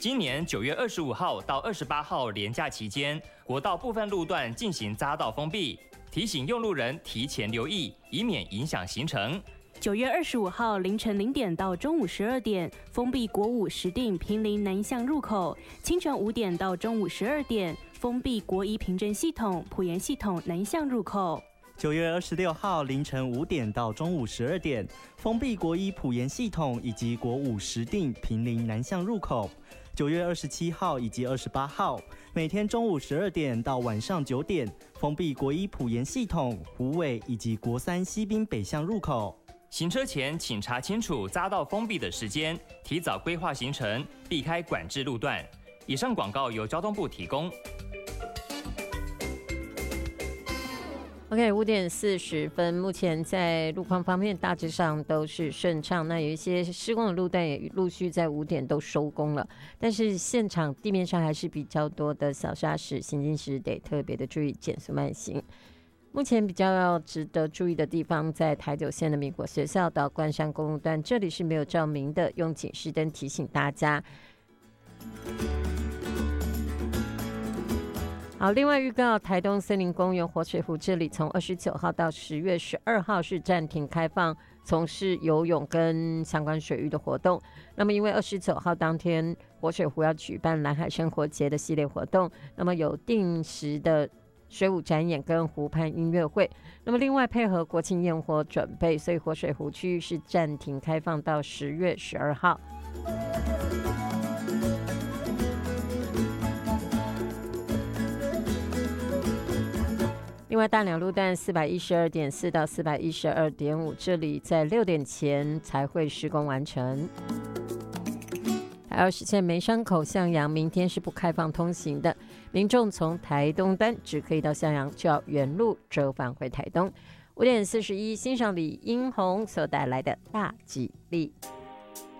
今年9月25号到28号连假期间，国道部分路段进行匝道封闭，提醒用路人提前留意，以免影响行程。 9月25号凌晨0点到中午12点，封闭国五石碇坪林南向入口；清晨5点到中午12点，封闭国一平镇系统埔盐系统南向入口。 9月26号凌晨5点到中午12点，封闭国一埔盐系统以及国五石碇坪林南向入口。9月27号以及28号，每天中午12点到晚上9点，封闭国一埔盐系统、虎尾以及国三西滨北向入口。 行车前请查清楚匝道封闭的时间，提早规划行程，避开管制路段。以上广告由交通部提供。 OK， 5点40分，目前在路况方面大致上都是顺畅。那有一些施工的路段也陆续在5点都收工了，但是现场地面上还是比较多的小砂石，行进时得特别的注意减速慢行。目前比较要值得注意的地方，在台九线的民国学校到关山公路段，这里是没有照明的，用警示灯提醒大家。好，另外预告台东森林公园活水湖这里从29号到10月12号是暂停开放从事游泳跟相关水域的活动。那么因为29号当天活水湖要举办蓝海生活节的系列活动，那么有定时的水舞展演跟湖畔音乐会，那么另外配合国庆焰火准备，所以活水湖区域是暂停开放到10月12号。另外大鸟路段 412.4 到 412.5 这里在6点前才会施工完成。台20线梅山口向阳明天是不开放通行的，民众从台东端只可以到向阳，就要原路折返回台东。5点41欣赏李英宏所带来的大吉利。